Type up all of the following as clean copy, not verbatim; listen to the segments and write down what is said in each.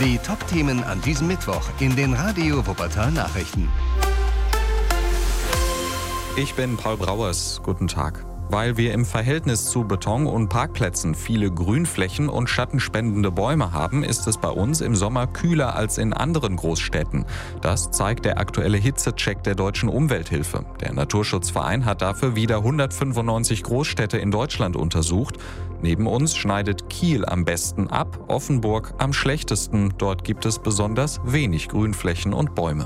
Die Top-Themen an diesem Mittwoch in den Radio Wuppertal Nachrichten. Ich bin Paul Brauers. Guten Tag. Weil wir im Verhältnis zu Beton und Parkplätzen viele Grünflächen und schattenspendende Bäume haben, ist es bei uns im Sommer kühler als in anderen Großstädten. Das zeigt der aktuelle Hitzecheck der Deutschen Umwelthilfe. Der Naturschutzverein hat dafür wieder 195 Großstädte in Deutschland untersucht. Neben uns schneidet Kiel am besten ab, Offenburg am schlechtesten. Dort gibt es besonders wenig Grünflächen und Bäume.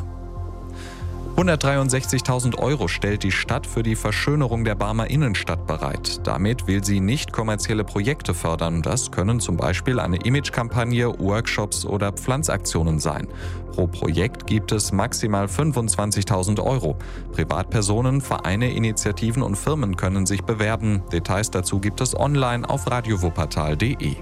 163.000 € stellt die Stadt für die Verschönerung der Barmer Innenstadt bereit. Damit will sie nicht kommerzielle Projekte fördern. Das können zum Beispiel eine Imagekampagne, Workshops oder Pflanzaktionen sein. Pro Projekt gibt es maximal 25.000 €. Privatpersonen, Vereine, Initiativen und Firmen können sich bewerben. Details dazu gibt es online auf radiowuppertal.de.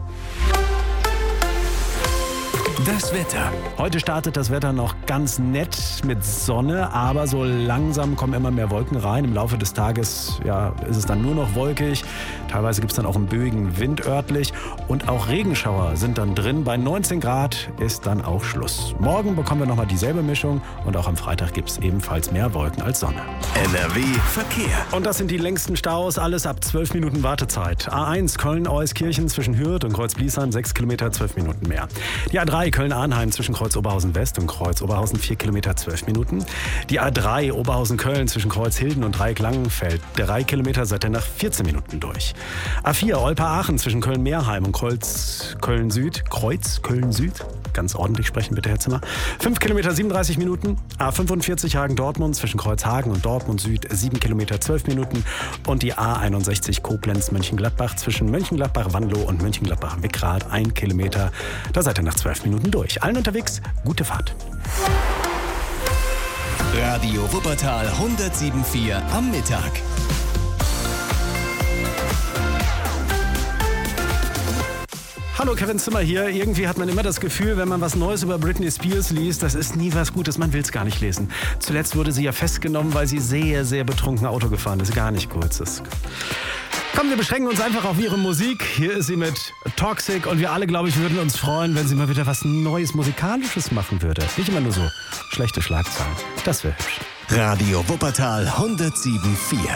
Das Wetter. Heute startet das Wetter noch ganz nett mit Sonne, aber so langsam kommen immer mehr Wolken rein. Im Laufe des Tages ist es dann nur noch wolkig. Teilweise gibt es dann auch einen böigen Wind örtlich und auch Regenschauer sind dann drin. Bei 19 Grad ist dann auch Schluss. Morgen bekommen wir nochmal dieselbe Mischung und auch am Freitag gibt es ebenfalls mehr Wolken als Sonne. NRW Verkehr. Und das sind die längsten Staus, alles ab 12 Minuten Wartezeit. A1 Köln-Euskirchen zwischen Hürth und Kreuz-Bliesheim 6 Kilometer, 12 Minuten mehr. Die A3 Köln-Arnheim zwischen Kreuz-Oberhausen West und Kreuz-Oberhausen 4 Kilometer, 12 Minuten. Die A3 Oberhausen-Köln zwischen Kreuz-Hilden und Dreieck-Langenfeld 3 Kilometer, seid ihr nach 14 Minuten durch. A4 Olpa-Aachen zwischen Köln-Meerheim und Kreuz-Köln-Süd, ganz ordentlich sprechen bitte, Herr Zimmer, 5 Kilometer, 37 Minuten. A45 Hagen-Dortmund zwischen Kreuzhagen und Dortmund Süd 7 Kilometer, 12 Minuten. Und die A61 Koblenz-Mönchengladbach zwischen Mönchengladbach-Wanlo und Mönchengladbach-Wickrath 1 Kilometer. Da seid ihr nach 12 Minuten durch. Allen unterwegs, gute Fahrt. Radio Wuppertal 107.4 am Mittag. Hallo, Kevin Zimmer hier. Irgendwie hat man immer das Gefühl, wenn man was Neues über Britney Spears liest, das ist nie was Gutes, man will es gar nicht lesen. Zuletzt wurde sie ja festgenommen, weil sie sehr, sehr betrunken Auto gefahren ist. Gar nicht gut. Komm, wir beschränken uns einfach auf ihre Musik. Hier ist sie mit Toxic und wir alle, glaube ich, würden uns freuen, wenn sie mal wieder was Neues Musikalisches machen würde. Nicht immer nur so schlechte Schlagzeilen. Das wäre hübsch. Radio Wuppertal 107.4.